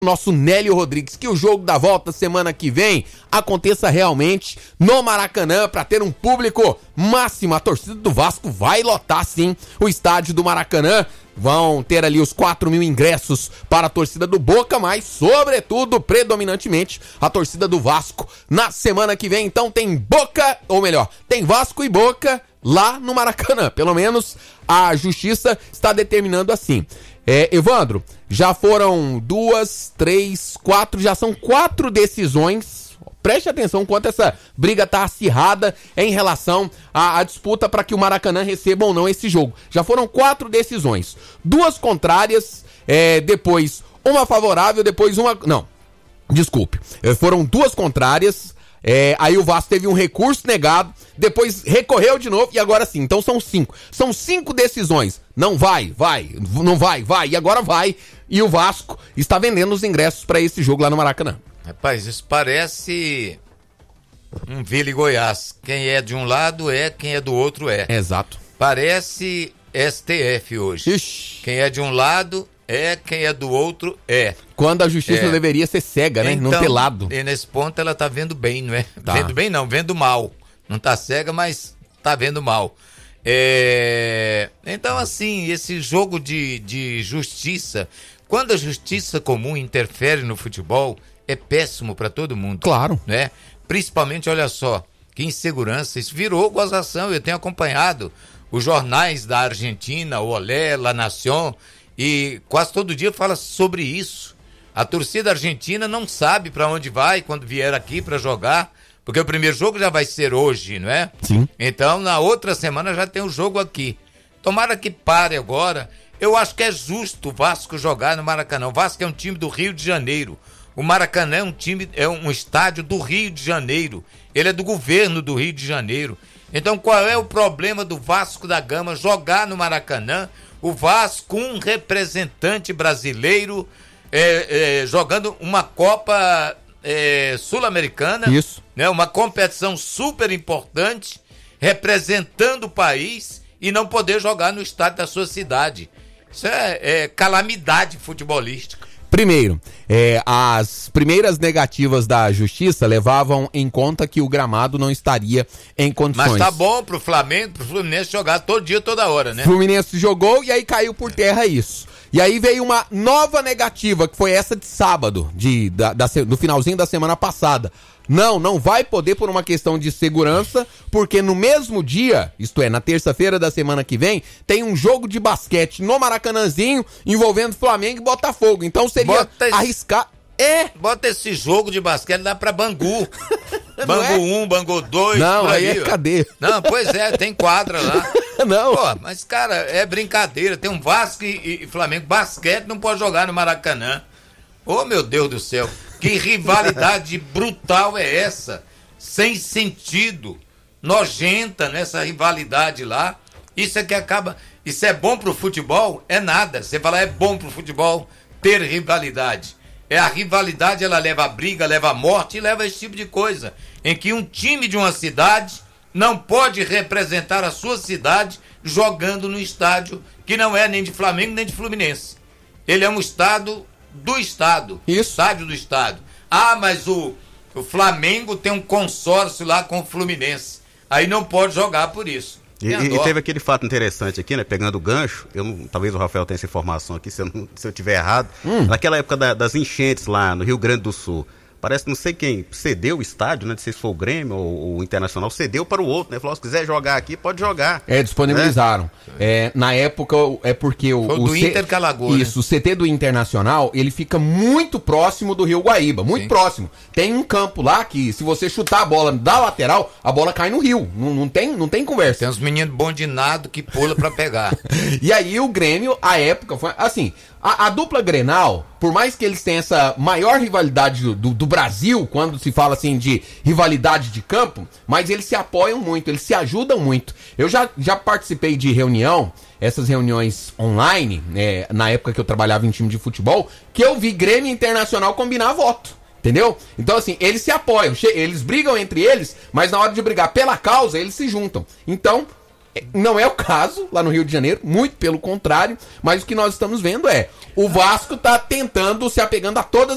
nosso Nélio Rodrigues, que o jogo da volta semana que vem aconteça realmente no Maracanã para ter um público máximo. A torcida do Vasco vai lotar sim o estádio do Maracanã. Vão ter ali os 4.000 ingressos para a torcida do Boca, mas sobretudo, predominantemente, a torcida do Vasco na semana que vem. Então tem Boca, ou melhor, tem Vasco e Boca lá no Maracanã. Pelo menos a justiça está determinando assim. Evandro, já foram 2, 3, 4, já são 4 decisões. Preste atenção quanto essa briga tá acirrada em relação à disputa para que o Maracanã receba ou não esse jogo. Já foram 4 decisões, 2 contrárias, depois uma favorável, depois uma... Não, desculpe, foram 2 contrárias. Aí o Vasco teve um recurso negado, depois recorreu de novo e agora sim, então são 5. São 5 decisões. Não vai, não vai, e agora vai. E o Vasco está vendendo os ingressos para esse jogo lá no Maracanã. Rapaz, isso parece um Vila e Goiás. Quem é de um lado quem é do outro é. Exato. Parece STF hoje. Ixi. Quem é de um lado quem é do outro é. Quando a justiça deveria ser cega, né? Então, não ter lado. E nesse ponto ela tá vendo bem, não é? Tá. Vendo bem não, vendo mal. Não tá cega, mas tá vendo mal. Então assim, esse jogo de justiça, quando a justiça comum interfere no futebol, é péssimo para todo mundo. Claro. Né? Principalmente, olha só, que insegurança, isso virou gozação. Eu tenho acompanhado os jornais da Argentina, o Olé, La Nación, e quase todo dia fala sobre isso. A torcida argentina não sabe para onde vai quando vier aqui para jogar, porque o primeiro jogo já vai ser hoje, não é? Sim. Então, na outra semana já tem o jogo aqui. Tomara que pare agora. Eu acho que é justo o Vasco jogar no Maracanã. O Vasco é um time do Rio de Janeiro. O Maracanã é um estádio do Rio de Janeiro. Ele é do governo do Rio de Janeiro. Então, qual é o problema do Vasco da Gama jogar no Maracanã? O Vasco, um representante brasileiro, jogando uma Copa Sul-Americana. Isso. Né, uma competição super importante, representando o país e não poder jogar no estádio da sua cidade. Isso é calamidade futebolística. Primeiro, as primeiras negativas da justiça levavam em conta que o gramado não estaria em condições. Mas tá bom pro Flamengo, pro Fluminense jogar todo dia, toda hora, né? Fluminense jogou e aí caiu por terra isso. E aí veio uma nova negativa, que foi essa de sábado, do finalzinho da semana passada. Não vai poder por uma questão de segurança, porque no mesmo dia, isto é, na terça-feira da semana que vem, tem um jogo de basquete no Maracanãzinho envolvendo Flamengo e Botafogo. Então seria arriscar... Bota esse jogo de basquete lá pra Bangu. Bangu 1, Bangu 2, não, por aí é cadeia. Não, pois tem quadra lá. Não. Pô, mas, cara, é brincadeira. Tem um Vasco e Flamengo. Basquete não pode jogar no Maracanã. Ô, meu Deus do céu. Que rivalidade brutal é essa? Sem sentido. Nojenta nessa rivalidade lá. Isso é que acaba... Isso é bom pro futebol? É nada. Você fala, é bom pro futebol ter rivalidade. A rivalidade, ela leva a briga, leva a morte e leva esse tipo de coisa. Em que um time de uma cidade não pode representar a sua cidade jogando no estádio que não é nem de Flamengo nem de Fluminense. Ele é um estádio do estado. Isso. Estádio do estado. Ah, mas o Flamengo tem um consórcio lá com o Fluminense. Aí não pode jogar por isso. E teve aquele fato interessante aqui, né? Pegando o gancho, talvez o Rafael tenha essa informação aqui, se eu tiver errado. Naquela época das enchentes lá no Rio Grande do Sul, parece, não sei quem, cedeu o estádio, né? Não sei se foi o Grêmio ou o Internacional, cedeu para o outro, né? Falou, se quiser jogar aqui, pode jogar. Disponibilizaram. Na época, porque foi do Inter que alagou, isso, né? O CT do Internacional, ele fica muito próximo do Rio Guaíba, muito próximo. Tem um campo lá que, se você chutar a bola da lateral, a bola cai no rio. Não tem conversa. Tem uns meninos bondinados que pula pra pegar. E aí o Grêmio, a época, foi assim... A dupla Grenal, por mais que eles tenham essa maior rivalidade do Brasil, quando se fala assim de rivalidade de campo, mas eles se apoiam muito, eles se ajudam muito. Eu já participei de reunião, essas reuniões online, na época que eu trabalhava em time de futebol, que eu vi Grêmio Internacional combinar voto. Entendeu? Então, assim, eles se apoiam, eles brigam entre eles, mas na hora de brigar pela causa, eles se juntam. Então... Não é o caso lá no Rio de Janeiro, muito pelo contrário, mas o que nós estamos vendo o Vasco tá tentando, se apegando a todas